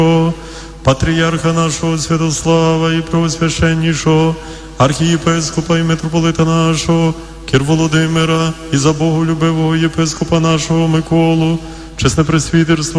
патріарха нашого Святослава і Преосвященнішого архієпископа і митрополита нашого Кир Володимира і за боголюбивого єпископа нашого Миколу, чесне пресвітерство